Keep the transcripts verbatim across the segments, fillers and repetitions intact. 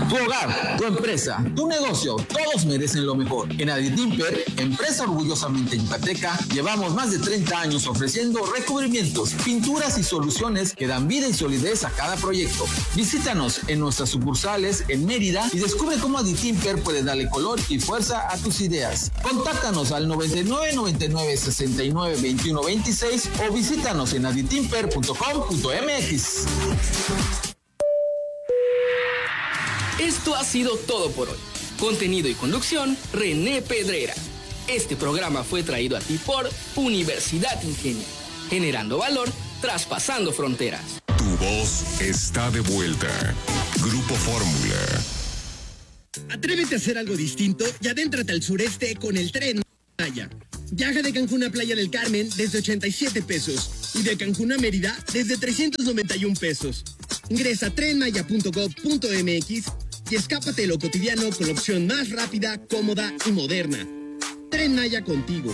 Tu hogar, tu empresa, tu negocio, todos merecen lo mejor. En Aditimper, empresa orgullosamente yucateca, llevamos más de treinta años ofreciendo recubrimientos, pinturas y soluciones que dan vida y solidez a cada proyecto. Visítanos en nuestras sucursales en Mérida y descubre cómo Aditimper puede darle color y fuerza a tus ideas. Contáctanos al noventa y nueve, noventa y nueve, sesenta y nueve, veintiuno, veintiséis o visítanos en aditimper punto com punto m x. Esto ha sido todo por hoy. Contenido y conducción, René Pedrera. Este programa fue traído a ti por Universidad Ingenio, generando valor, traspasando fronteras. Tu voz está de vuelta. Grupo Fórmula. Atrévete a hacer algo distinto y adéntrate al sureste con el Tren Maya. Viaja de Cancún a Playa del Carmen desde ochenta y siete pesos y de Cancún a Mérida desde trescientos noventa y un pesos. Ingresa a tren maya punto gov punto m x y escápate de lo cotidiano con la opción más rápida, cómoda y moderna. Tren Maya contigo.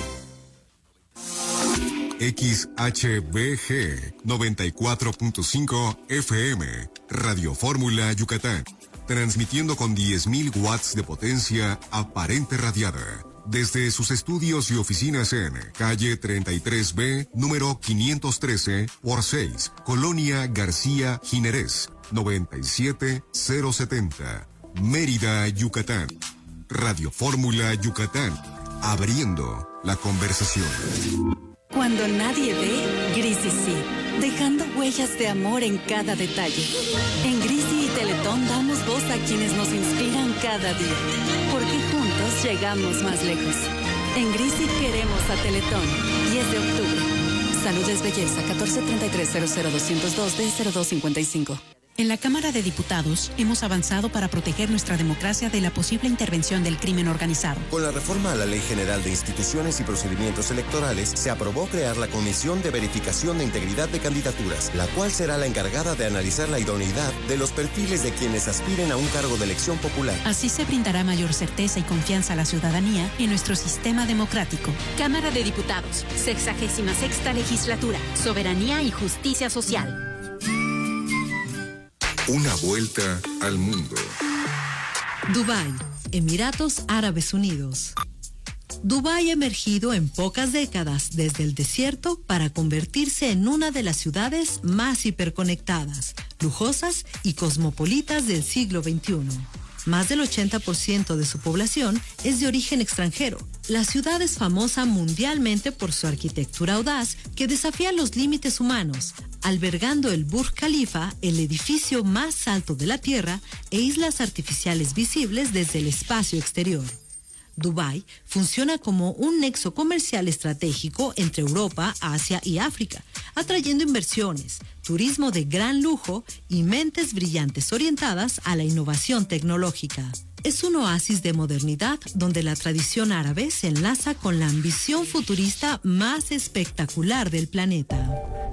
X H B G noventa y cuatro punto cinco F M, Radio Fórmula Yucatán, transmitiendo con diez mil watts de potencia aparente radiada. Desde sus estudios y oficinas en calle treinta y tres B, número quinientos trece por seis, Colonia García Jiménez, noventa y siete mil setenta, Mérida, Yucatán. Radio Fórmula Yucatán, abriendo la conversación. Cuando nadie ve, Grisi sí, dejando huellas de amor en cada detalle. En Grisi y Teletón damos voz a quienes nos inspiran cada día, porque juntos llegamos más lejos. En Grisi queremos a Teletón. diez de octubre. Salud es belleza. catorce treinta y tres cero cero doscientos dos D cero dos cincuenta y cinco. En la Cámara de Diputados hemos avanzado para proteger nuestra democracia de la posible intervención del crimen organizado. Con la reforma a la Ley General de Instituciones y Procedimientos Electorales, se aprobó crear la Comisión de Verificación de Integridad de Candidaturas, la cual será la encargada de analizar la idoneidad de los perfiles de quienes aspiren a un cargo de elección popular. Así se brindará mayor certeza y confianza a la ciudadanía en nuestro sistema democrático. Cámara de Diputados, sexagésima sexta legislatura, soberanía y justicia social. Una vuelta al mundo. Dubái, Emiratos Árabes Unidos. Dubái ha emergido en pocas décadas desde el desierto para convertirse en una de las ciudades más hiperconectadas, lujosas y cosmopolitas del siglo veintiuno. Más del ochenta por ciento de su población es de origen extranjero. La ciudad es famosa mundialmente por su arquitectura audaz que desafía los límites humanos, albergando el Burj Khalifa, el edificio más alto de la Tierra, e islas artificiales visibles desde el espacio exterior. Dubái funciona como un nexo comercial estratégico entre Europa, Asia y África, atrayendo inversiones, turismo de gran lujo y mentes brillantes orientadas a la innovación tecnológica. Es un oasis de modernidad donde la tradición árabe se enlaza con la ambición futurista más espectacular del planeta.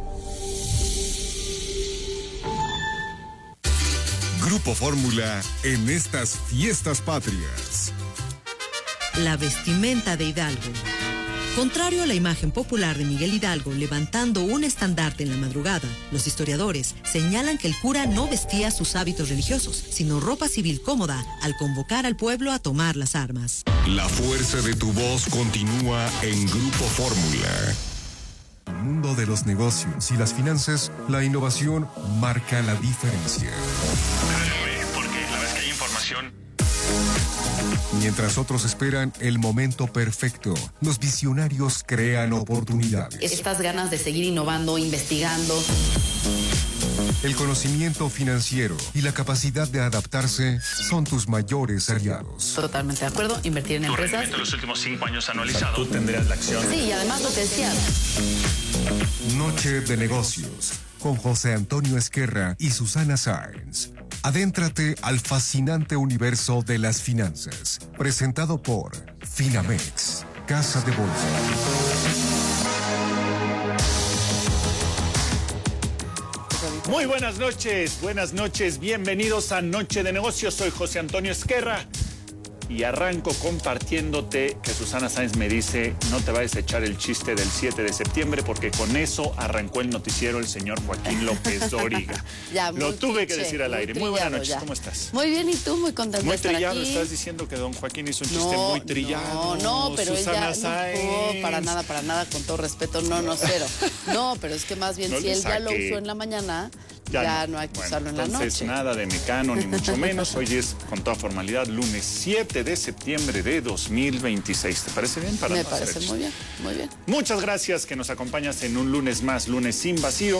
Grupo Fórmula en estas fiestas patrias. La vestimenta de Hidalgo. Contrario a la imagen popular de Miguel Hidalgo levantando un estandarte en la madrugada, los historiadores señalan que el cura no vestía sus hábitos religiosos, sino ropa civil cómoda al convocar al pueblo a tomar las armas. La fuerza de tu voz continúa en Grupo Fórmula. En el mundo de los negocios y las finanzas, la innovación marca la diferencia. Porque la vez que hay información... Mientras otros esperan el momento perfecto, los visionarios crean oportunidades. Estas ganas de seguir innovando, investigando. El conocimiento financiero y la capacidad de adaptarse son tus mayores aliados. Totalmente de acuerdo, invertir en tu empresas. rendimiento en los últimos cinco años anualizado. O sea, tú tendrías la acción. Sí, y además lo que decías. Noche de negocios con José Antonio Esquerra y Susana Sáenz. Adéntrate al fascinante universo de las finanzas. Presentado por Finamex, Casa de Bolsa. Muy buenas noches, buenas noches. Bienvenidos a Noche de Negocios. Soy José Antonio Esquerra. Y arranco compartiéndote que Susana Sáenz me dice, no te vayas a echar el chiste del siete de septiembre, porque con eso arrancó el noticiero el señor Joaquín López Dóriga. Ya, Lo tuve cliché, que decir al muy aire. Muy buenas noches, ya. ¿cómo estás? Muy bien, ¿y tú? Muy contenta Muy de estar trillado, aquí. estás diciendo que don Joaquín hizo un chiste No, muy trillado. No, no, pero Susana él ya, Sáenz. no, para nada, para nada, con todo respeto, no, no, cero. No, pero es que más bien, No si le él ya lo saque. usó en la mañana, Ya, ya, no. no hay que Bueno, usarlo en la entonces, noche. nada de mecano, ni mucho menos. Hoy es, con toda formalidad, lunes siete de septiembre de dos mil veintiséis. ¿Te parece bien? Para Me no hacer parece el muy chiste? bien, muy bien. Muchas gracias que nos acompañas en un lunes más, lunes sin vacío.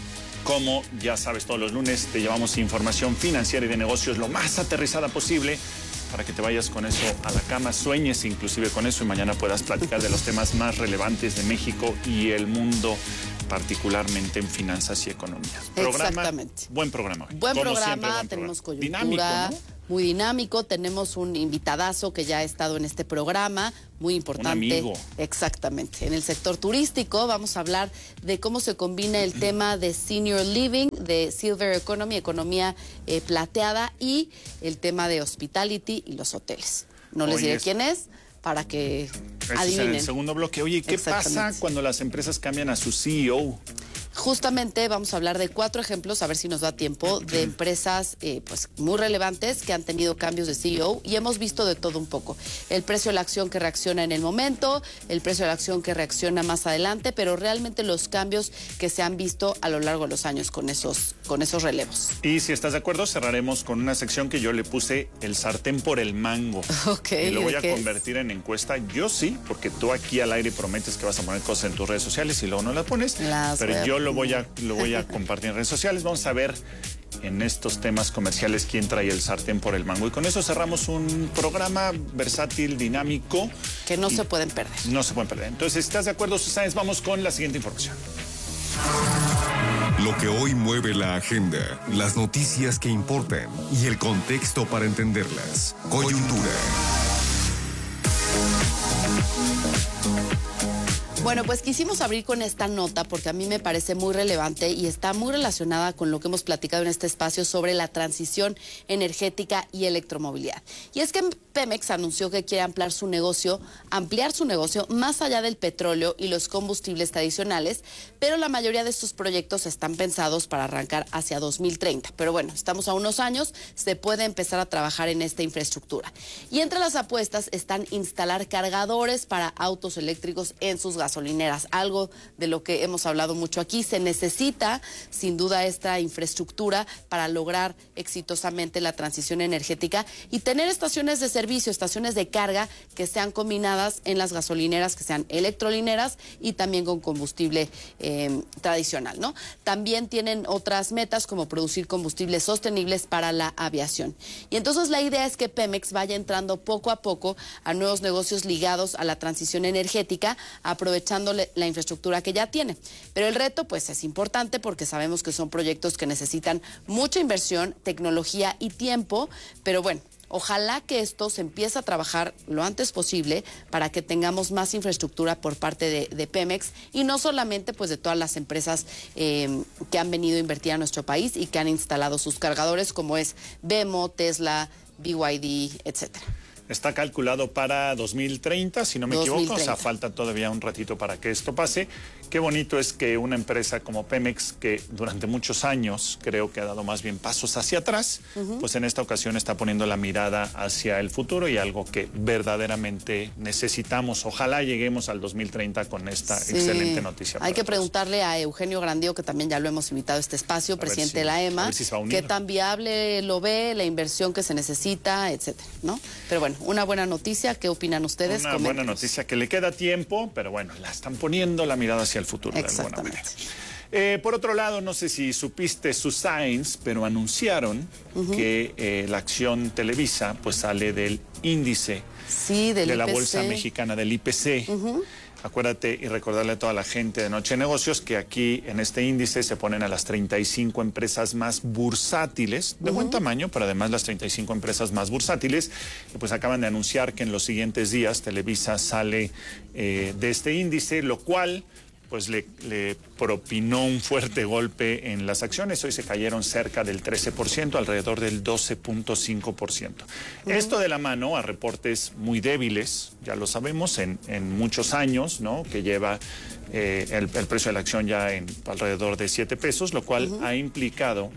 Como ya sabes, todos los lunes te llevamos información financiera y de negocios lo más aterrizada posible para que te vayas con eso a la cama, sueñes inclusive con eso y mañana puedas platicar de los temas más relevantes de México y el mundo, particularmente en finanzas y economía. Programa, Exactamente. Buen programa. Buen Como programa, siempre, buen tenemos programa. coyuntura, Dinámico, ¿no? muy dinámico, tenemos un invitadazo que ya ha estado en este programa, muy importante. Un amigo. Exactamente. En el sector turístico vamos a hablar de cómo se combina el tema de senior living, de silver economy, economía eh, plateada, y el tema de hospitality y los hoteles. No les Oye, diré es- quién es para que Eso es en adivinen. el segundo bloque. Oye, ¿qué pasa Exactamente. cuando las empresas cambian a su C E O? Justamente vamos a hablar de cuatro ejemplos, a ver si nos da tiempo, de empresas eh, pues muy relevantes que han tenido cambios de C E O y hemos visto de todo un poco. El precio de la acción que reacciona en el momento, el precio de la acción que reacciona más adelante, pero realmente los cambios que se han visto a lo largo de los años con esos, con esos relevos. Y si estás de acuerdo, cerraremos con una sección que yo le puse el sartén por el mango. Ok, Y lo voy ¿de a qué es? convertir en encuesta. Yo sí, porque tú aquí al aire prometes que vas a poner cosas en tus redes sociales y luego no las pones. Las pero voy a yo lo voy a, poner. lo voy a compartir en redes sociales. Vamos a ver en estos temas comerciales quién trae el sartén por el mango. Y con eso cerramos un programa versátil, dinámico. Que no se pueden perder. No se pueden perder. Entonces, ¿estás de acuerdo, Susana? Vamos con la siguiente información. Lo que hoy mueve la agenda, las noticias que importan y el contexto para entenderlas. Coyuntura. Bueno, pues quisimos abrir con esta nota porque a mí me parece muy relevante y está muy relacionada con lo que hemos platicado en este espacio sobre la transición energética y electromovilidad. Y es que Pemex anunció que quiere ampliar su negocio, ampliar su negocio más allá del petróleo y los combustibles tradicionales, pero la mayoría de estos proyectos están pensados para arrancar hacia dos mil treinta. Pero bueno, estamos a unos años, se puede empezar a trabajar en esta infraestructura. Y entre las apuestas están instalar cargadores para autos eléctricos en sus gasolineras, algo de lo que hemos hablado mucho aquí. Se necesita, sin duda, esta infraestructura para lograr exitosamente la transición energética y tener estaciones de servicio, estaciones de carga que sean combinadas en las gasolineras, que sean electrolineras y también con combustible eh, tradicional, ¿no? También tienen otras metas como producir combustibles sostenibles para la aviación. Y entonces la idea es que Pemex vaya entrando poco a poco a nuevos negocios ligados a la transición energética, aprovechando la infraestructura que ya tiene. Pero el reto, pues, es importante porque sabemos que son proyectos que necesitan mucha inversión, tecnología y tiempo, pero bueno, ojalá que esto se empiece a trabajar lo antes posible para que tengamos más infraestructura por parte de, de Pemex y no solamente pues de todas las empresas eh, que han venido a invertir a nuestro país y que han instalado sus cargadores, como es B M O, Tesla, B Y D, etcétera. Está calculado para dos mil treinta, si no me dos mil equivoco, treinta. o sea, falta todavía un ratito para que esto pase. Qué bonito es que una empresa como Pemex, que durante muchos años creo que ha dado más bien pasos hacia atrás, uh-huh. pues en esta ocasión está poniendo la mirada hacia el futuro y algo que verdaderamente necesitamos. Ojalá lleguemos al dos mil treinta con esta sí. excelente noticia. Hay que todos. preguntarle a Eugenio Grandío, que también ya lo hemos invitado a este espacio, a presidente si, de la E M A, si qué tan viable lo ve, la inversión que se necesita, etcétera, ¿no? Pero bueno, una buena noticia. ¿Qué opinan ustedes? Una Coméntenos. buena noticia que le queda tiempo, pero bueno, la están poniendo la mirada hacia el futuro de alguna manera. Eh, por otro lado, no sé si supiste sus Sáenz, pero anunciaron uh-huh. que eh, la acción Televisa pues sale del índice sí, del de I P C. La Bolsa Mexicana, del I P C. Uh-huh. Acuérdate y recordarle a toda la gente de Noche de Negocios que aquí en este índice se ponen a las treinta y cinco empresas más bursátiles, de uh-huh. buen tamaño, pero además las treinta y cinco empresas más bursátiles. Y pues acaban de anunciar que en los siguientes días Televisa sale eh, de este índice, lo cual pues le, le propinó un fuerte golpe en las acciones. Hoy se cayeron cerca del trece por ciento, alrededor del doce punto cinco por ciento. Uh-huh. Esto de la mano a reportes muy débiles, ya lo sabemos, en, en muchos años, ¿no? Que lleva eh, el, el precio de la acción ya en alrededor de siete pesos, lo cual uh-huh. ha implicado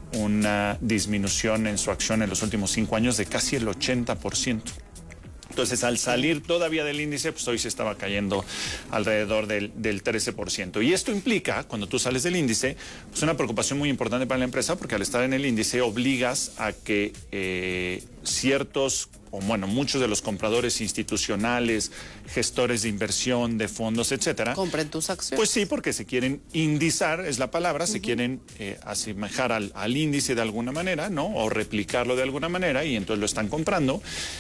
una disminución en su acción en los últimos cinco años de casi el ochenta por ciento. Entonces, al salir todavía del índice, pues hoy se estaba cayendo alrededor del, del trece por ciento. Y esto implica, cuando tú sales del índice, pues una preocupación muy importante para la empresa, porque al estar en el índice obligas a que eh, ciertos, o bueno, muchos de los compradores institucionales, gestores de inversión, de fondos, etcétera, compren tus acciones. Pues sí, porque se quieren indizar, es la palabra, uh-huh. se quieren eh, asemejar al, al índice de alguna manera, ¿no? O replicarlo de alguna manera, y entonces lo están comprando.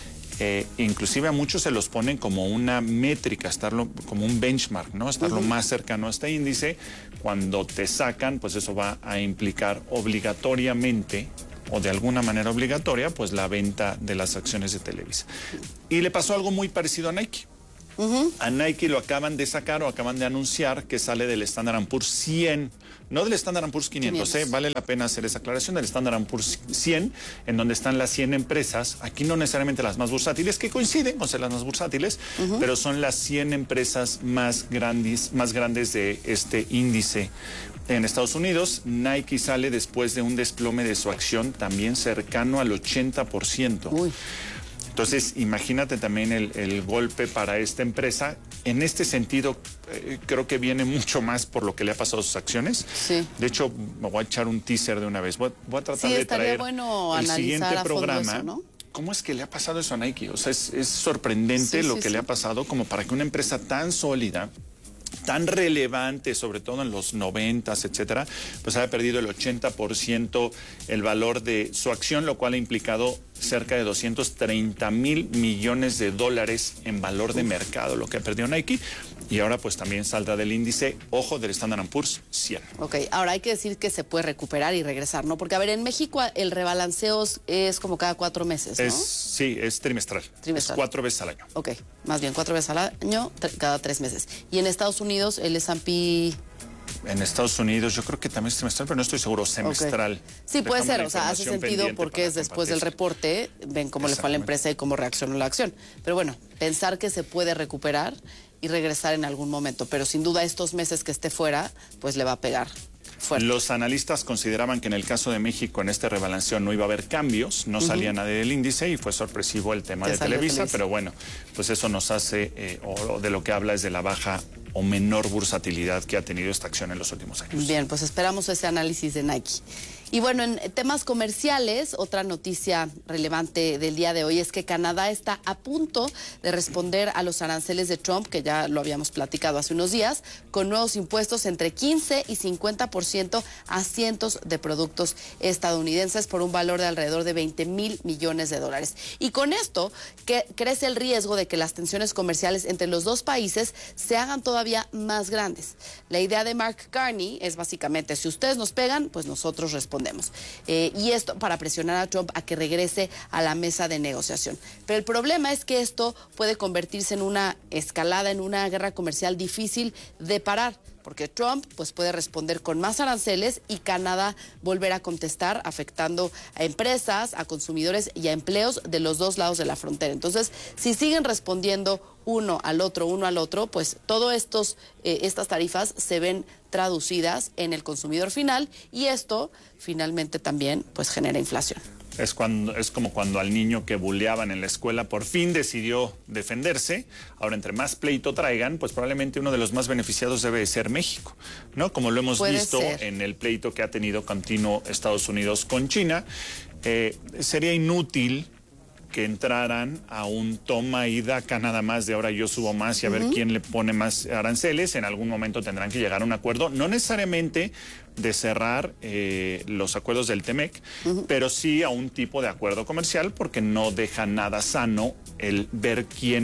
Eh, inclusive a muchos se los ponen como una métrica, estarlo como un benchmark, ¿no? Estarlo uh-huh. más cercano a este índice. Cuando te sacan, pues eso va a implicar obligatoriamente, o de alguna manera obligatoria, pues la venta de las acciones de Televisa. Y le pasó algo muy parecido a Nike. Uh-huh. A Nike lo acaban de sacar o acaban de anunciar que sale del Standard and Poor's cien, no del Standard and Poor's quinientos, quinientos. ¿eh? Vale la pena hacer esa aclaración, del Standard and Poor's cien, en donde están las cien empresas, aquí no necesariamente las más bursátiles, que coinciden con ser las más bursátiles, uh-huh. pero son las cien empresas más grandes, más grandes de este índice. En Estados Unidos, Nike sale después de un desplome de su acción también cercano al ochenta por ciento. Uy. Entonces, imagínate también el, el golpe para esta empresa. En este sentido, eh, creo que viene mucho más por lo que le ha pasado a sus acciones. Sí. De hecho, me voy a echar un teaser de una vez. Voy, voy a tratar sí, de traer bueno el siguiente programa. Eso, ¿no? ¿Cómo es que le ha pasado eso a Nike? O sea, es, es sorprendente sí, lo sí, que sí. le ha pasado como para que una empresa tan sólida, tan relevante, sobre todo en los noventas, etcétera, pues haya perdido el ochenta por ciento el valor de su acción, lo cual ha implicado cerca de doscientos treinta mil millones de dólares en valor de mercado, lo que ha perdido Nike. Y ahora pues también saldrá del índice, ojo, del Standard and Poor's cien. Ok, ahora hay que decir que se puede recuperar y regresar, ¿no? Porque, a ver, en México el rebalanceo es como cada cuatro meses, ¿no? Es, sí, es trimestral. Trimestral. Es cuatro veces al año. Ok, más bien cuatro veces al año, cada tres meses. Y en Estados Unidos el S and P... En Estados Unidos yo creo que también es trimestral, pero no estoy seguro, semestral. Okay. Sí, puede Dejamos ser, o sea, hace sentido porque es después del reporte, ven cómo le fue a la empresa y cómo reaccionó la acción. Pero bueno, pensar que se puede recuperar y regresar en algún momento, pero sin duda estos meses que esté fuera, pues le va a pegar fuerte. Los analistas consideraban que en el caso de México en este rebalanceo no iba a haber cambios, no uh-huh. salía nadie del índice y fue sorpresivo el tema de Televisa, Televisa, pero bueno, pues eso nos hace, eh, o de lo que habla es de la baja o menor bursatilidad que ha tenido esta acción en los últimos años. Bien, pues esperamos ese análisis de Nike. Y bueno, en temas comerciales, otra noticia relevante del día de hoy es que Canadá está a punto de responder a los aranceles de Trump, que ya lo habíamos platicado hace unos días, con nuevos impuestos entre quince y cincuenta por ciento a cientos de productos estadounidenses por un valor de alrededor de veinte mil millones de dólares. Y con esto que crece el riesgo de que las tensiones comerciales entre los dos países se hagan todavía más grandes. La idea de Mark Carney es básicamente, si ustedes nos pegan, pues nosotros respondemos. Eh, y esto para presionar a Trump a que regrese a la mesa de negociación. Pero el problema es que esto puede convertirse en una escalada, en una guerra comercial difícil de parar, porque Trump pues, puede responder con más aranceles y Canadá volver a contestar, afectando a empresas, a consumidores y a empleos de los dos lados de la frontera. Entonces, si siguen respondiendo uno al otro, uno al otro, pues todas estos eh, estas tarifas se ven traducidas en el consumidor final y esto finalmente también pues genera inflación. Es, cuando, es como cuando al niño que buleaban en la escuela por fin decidió defenderse. Ahora, entre más pleito traigan, pues probablemente uno de los más beneficiados debe ser México, ¿no? Como lo hemos Puede visto ser. en el pleito que ha tenido continuo Estados Unidos con China. Eh, sería inútil que entraran a un toma y daca nada más de ahora yo subo más y a uh-huh. ver quién le pone más aranceles. En algún momento tendrán que llegar a un acuerdo, no necesariamente de cerrar eh, los acuerdos del T-MEC, uh-huh. pero sí a un tipo de acuerdo comercial porque no deja nada sano el ver quién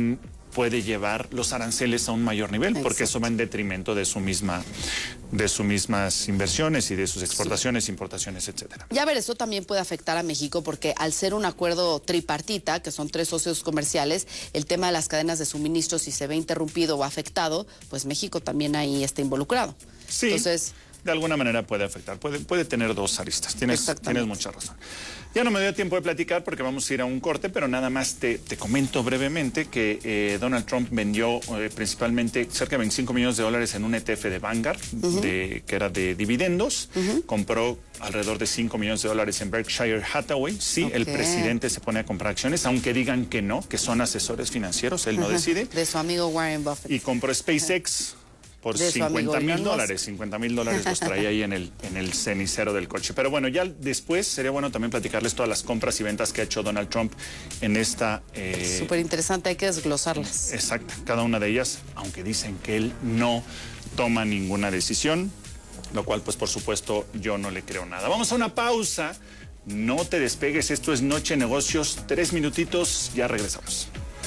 puede llevar los aranceles a un mayor nivel, Exacto. porque eso va en detrimento de su misma, de sus mismas inversiones y de sus exportaciones, sí. importaciones, etcétera. Ya ver, eso también puede afectar a México porque al ser un acuerdo tripartita, que son tres socios comerciales, el tema de las cadenas de suministro, si se ve interrumpido o afectado, pues México también ahí está involucrado. Sí. Entonces, de alguna manera puede afectar, puede, puede tener dos aristas, tienes, tienes mucha razón. Ya no me dio tiempo de platicar porque vamos a ir a un corte, pero nada más te, te comento brevemente que eh, Donald Trump vendió eh, principalmente cerca de veinticinco millones de dólares en un E T F de Vanguard, uh-huh. de, que era de dividendos, uh-huh. compró alrededor de cinco millones de dólares en Berkshire Hathaway. Sí, okay. El presidente se pone a comprar acciones, aunque digan que no, que son asesores financieros, él uh-huh. no decide. De su amigo Warren Buffett. Y compró SpaceX. Uh-huh. Por cincuenta mil dólares, cincuenta mil dólares los traía ahí en el, en el cenicero del coche. Pero bueno, ya después sería bueno también platicarles todas las compras y ventas que ha hecho Donald Trump en esta... Eh... Súper interesante, hay que desglosarlas. Exacto, cada una de ellas, aunque dicen que él no toma ninguna decisión, lo cual pues por supuesto yo no le creo nada. Vamos a una pausa, no te despegues, esto es Noche Negocios, tres minutitos, ya regresamos.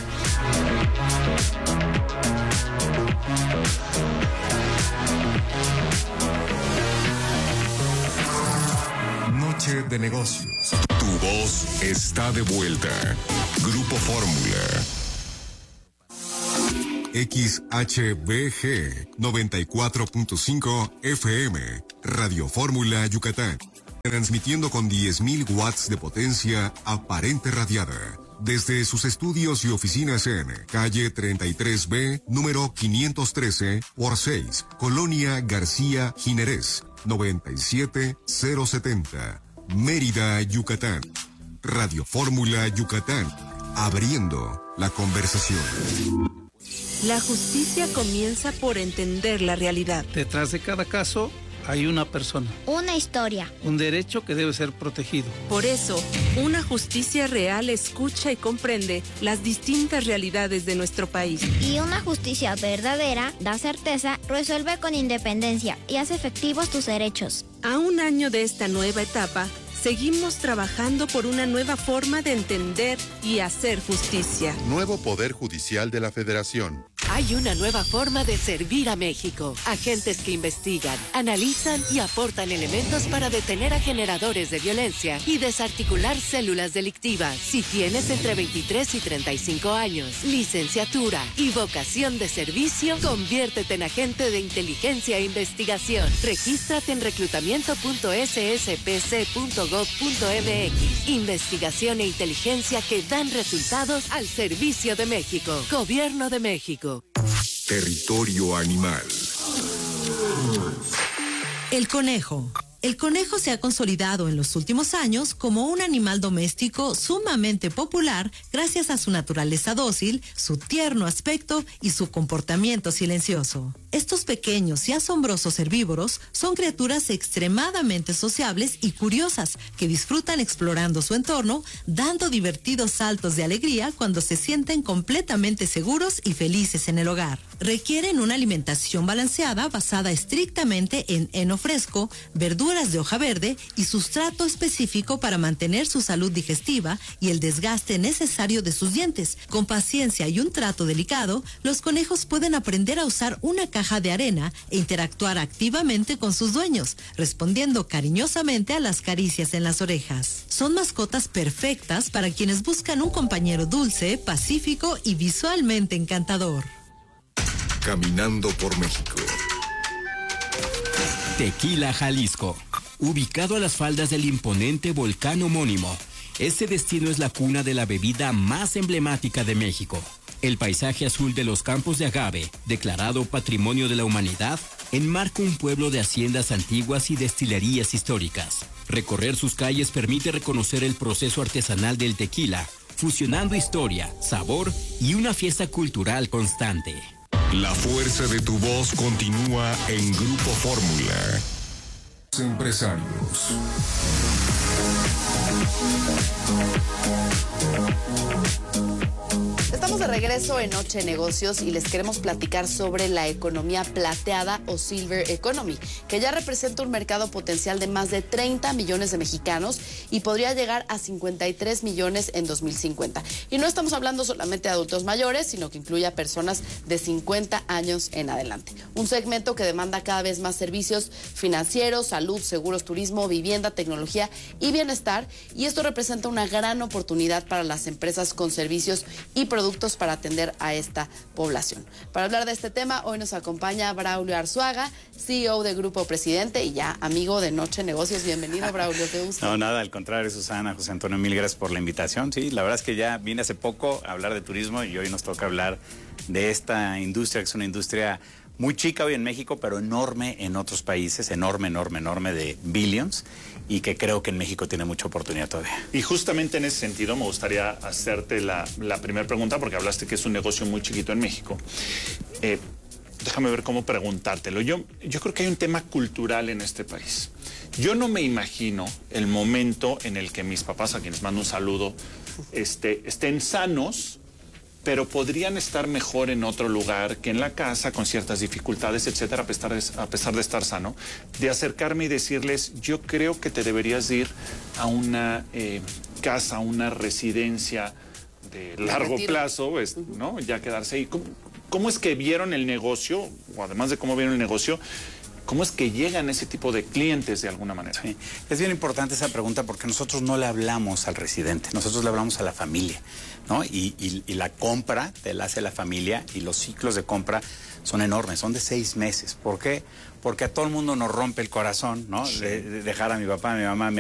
Noche de negocios. Tu voz está de vuelta. Grupo Fórmula. X H B G noventa y cuatro punto cinco F M. Radio Fórmula Yucatán. Transmitiendo con diez mil watts de potencia aparente radiada. Desde sus estudios y oficinas en calle treinta y tres B, número quinientos trece por seis, Colonia García Jiménez, noventa y siete mil setenta, Mérida, Yucatán. Radio Fórmula Yucatán, abriendo la conversación. La justicia comienza por entender la realidad. Detrás de cada caso hay una persona. Una historia. Un derecho que debe ser protegido. Por eso, una justicia real escucha y comprende las distintas realidades de nuestro país. Y una justicia verdadera da certeza, resuelve con independencia y hace efectivos tus derechos. A un año de esta nueva etapa, seguimos trabajando por una nueva forma de entender y hacer justicia. Nuevo Poder Judicial de la Federación. Hay una nueva forma de servir a México. Agentes que investigan, analizan y aportan elementos para detener a generadores de violencia y desarticular células delictivas. Si tienes entre veintitrés y treinta y cinco años, licenciatura y vocación de servicio, conviértete en agente de inteligencia e investigación. Regístrate en reclutamiento punto s s p c punto gov punto m x. Investigación e inteligencia que dan resultados al servicio de México. Gobierno de México. Territorio animal. El conejo. El conejo se ha consolidado en los últimos años como un animal doméstico sumamente popular gracias a su naturaleza dócil, su tierno aspecto y su comportamiento silencioso. Estos pequeños y asombrosos herbívoros son criaturas extremadamente sociables y curiosas que disfrutan explorando su entorno, dando divertidos saltos de alegría cuando se sienten completamente seguros y felices en el hogar. Requieren una alimentación balanceada basada estrictamente en heno fresco, verduras de hoja verde y sustrato específico para mantener su salud digestiva y el desgaste necesario de sus dientes. Con paciencia y un trato delicado, los conejos pueden aprender a usar una caja de arena e interactuar activamente con sus dueños, respondiendo cariñosamente a las caricias en las orejas. Son mascotas perfectas para quienes buscan un compañero dulce, pacífico y visualmente encantador. Caminando por México. Tequila, Jalisco. Ubicado a las faldas del imponente volcán homónimo, este destino es la cuna de la bebida más emblemática de México. El paisaje azul de los campos de agave, declarado Patrimonio de la Humanidad, enmarca un pueblo de haciendas antiguas y destilerías históricas. Recorrer sus calles permite reconocer el proceso artesanal del tequila, fusionando historia, sabor y una fiesta cultural constante. La fuerza de tu voz continúa en Grupo Fórmula. Empresarios. Estamos de regreso regreso en Noche de Negocios y les queremos platicar sobre la economía plateada o Silver Economy, que ya representa un mercado potencial de más de treinta millones de mexicanos y podría llegar a cincuenta y tres millones en dos mil cincuenta. Y no estamos hablando solamente de adultos mayores, sino que incluye a personas de cincuenta años en adelante. Un segmento que demanda cada vez más servicios financieros, salud, seguros, turismo, vivienda, tecnología y bienestar. Y esto representa una gran oportunidad para las empresas con servicios y productos para atender a esta población. Para hablar de este tema, hoy nos acompaña Braulio Arzuaga, C E O de Grupo Presidente y ya amigo de Noche de Negocios. Bienvenido, Braulio, qué gusto. No, nada, al contrario, Susana, José Antonio, mil gracias por la invitación. Sí, la verdad es que ya vine hace poco a hablar de turismo y hoy nos toca hablar de esta industria, que es una industria muy chica hoy en México, pero enorme en otros países, enorme, enorme, enorme de billions, y que creo que en México tiene mucha oportunidad todavía. Y justamente en ese sentido me gustaría hacerte la, la primera pregunta, porque hablaste que es un negocio muy chiquito en México. Eh, déjame ver cómo preguntártelo. Yo, yo creo que hay un tema cultural en este país. Yo no me imagino el momento en el que mis papás, a quienes mando un saludo, este, estén sanos, pero podrían estar mejor en otro lugar que en la casa, con ciertas dificultades, etcétera, a pesar de, a pesar de estar sano, de acercarme y decirles, yo creo que te deberías ir a una eh, casa, a una residencia de largo plazo, pues, ¿no? Ya quedarse ahí. ¿Cómo, ¿Cómo es que vieron el negocio, o además de cómo vieron el negocio, cómo es que llegan ese tipo de clientes de alguna manera? Sí, es bien importante esa pregunta porque nosotros no le hablamos al residente, nosotros le hablamos a la familia, ¿no? Y, y, y la compra te la hace la familia y los ciclos de compra son enormes, son de seis meses. ¿Por qué? Porque a todo el mundo nos rompe el corazón, ¿no? Sí. De, de dejar a mi papá, a mi mamá, a mi